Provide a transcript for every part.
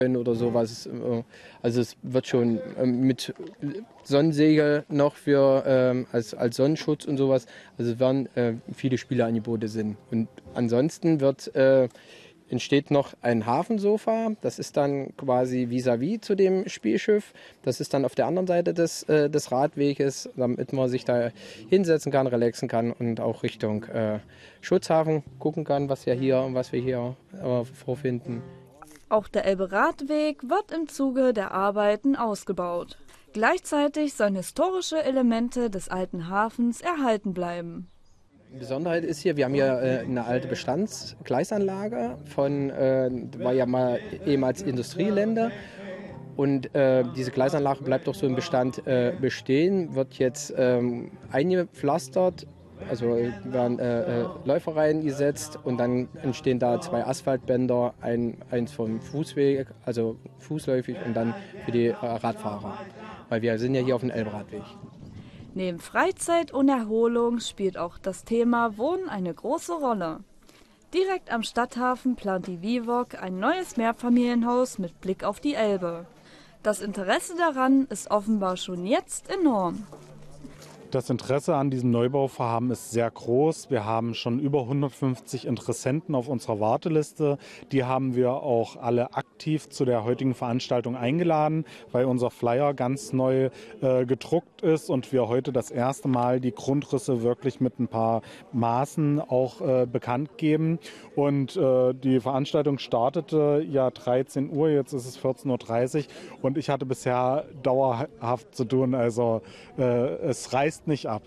oder sowas. Also es wird schon mit Sonnensegel noch für als Sonnenschutz und sowas. Also es werden viele Spieleangebote sind. Und ansonsten entsteht noch ein Hafensofa. Das ist dann quasi vis-à-vis zu dem Spielschiff. Das ist dann auf der anderen Seite des Radweges, damit man sich da hinsetzen kann, relaxen kann und auch Richtung Schutzhafen gucken kann, was wir hier vorfinden. Auch der Elbe-Radweg wird im Zuge der Arbeiten ausgebaut. Gleichzeitig sollen historische Elemente des alten Hafens erhalten bleiben. Die Besonderheit ist hier, wir haben hier eine alte Bestandsgleisanlage war ja mal ehemals Industriegelände. Und diese Gleisanlage bleibt auch so im Bestand bestehen, wird jetzt eingepflastert, also werden Läuferreihen gesetzt und dann entstehen da 2 Asphaltbänder, eins vom Fußweg, also fußläufig und dann für die Radfahrer, weil wir sind ja hier auf dem Elbe-Radweg. Neben Freizeit und Erholung spielt auch das Thema Wohnen eine große Rolle. Direkt am Stadthafen plant die VIVOG ein neues Mehrfamilienhaus mit Blick auf die Elbe. Das Interesse daran ist offenbar schon jetzt enorm. Das Interesse an diesem Neubauvorhaben ist sehr groß. Wir haben schon über 150 Interessenten auf unserer Warteliste. Die haben wir auch alle aktiv zu der heutigen Veranstaltung eingeladen, weil unser Flyer ganz neu gedruckt ist und wir heute das erste Mal die Grundrisse wirklich mit ein paar Maßen auch bekannt geben. Und die Veranstaltung startete ja 13 Uhr, jetzt ist es 14:30 Uhr und ich hatte bisher dauerhaft zu tun. Also es reißt nicht ab.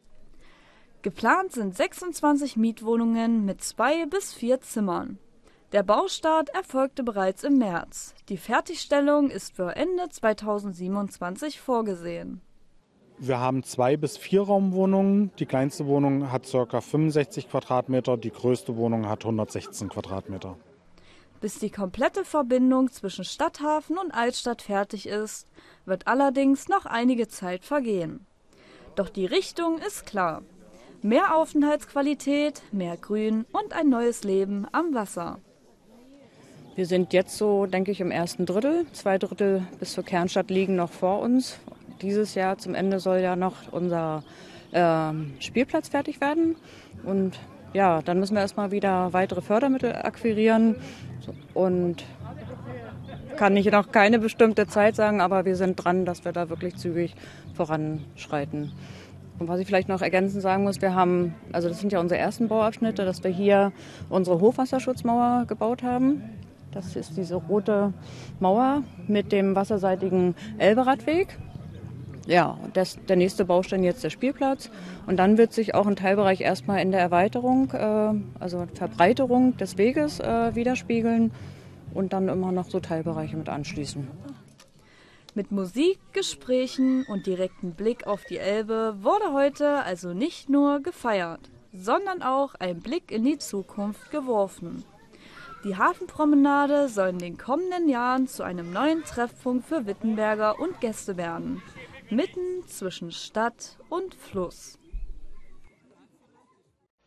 Geplant sind 26 Mietwohnungen mit 2 bis 4 Zimmern. Der Baustart erfolgte bereits im März. Die Fertigstellung ist für Ende 2027 vorgesehen. Wir haben 2 bis 4 Raumwohnungen. Die kleinste Wohnung hat ca. 65 Quadratmeter, die größte Wohnung hat 116 Quadratmeter. Bis die komplette Verbindung zwischen Stadthafen und Altstadt fertig ist, wird allerdings noch einige Zeit vergehen. Doch die Richtung ist klar. Mehr Aufenthaltsqualität, mehr Grün und ein neues Leben am Wasser. Wir sind jetzt so, denke ich, im ersten Drittel. 2 Drittel bis zur Kernstadt liegen noch vor uns. Dieses Jahr zum Ende soll ja noch unser Spielplatz fertig werden. Und ja, dann müssen wir erstmal wieder weitere Fördermittel akquirieren. Und kann ich noch keine bestimmte Zeit sagen, aber wir sind dran, dass wir da wirklich zügig voranschreiten. Und was ich vielleicht noch ergänzend sagen muss, das sind ja unsere ersten Bauabschnitte, dass wir hier unsere Hochwasserschutzmauer gebaut haben. Das ist diese rote Mauer mit dem wasserseitigen Elbe-Radweg. Ja, der nächste Baustein jetzt der Spielplatz. Und dann wird sich auch ein Teilbereich erstmal in der Erweiterung, also Verbreiterung des Weges widerspiegeln und dann immer noch so Teilbereiche mit anschließen. Mit Musik, Gesprächen und direktem Blick auf die Elbe wurde heute also nicht nur gefeiert, sondern auch ein Blick in die Zukunft geworfen. Die Hafenpromenade soll in den kommenden Jahren zu einem neuen Treffpunkt für Wittenberger und Gäste werden, mitten zwischen Stadt und Fluss.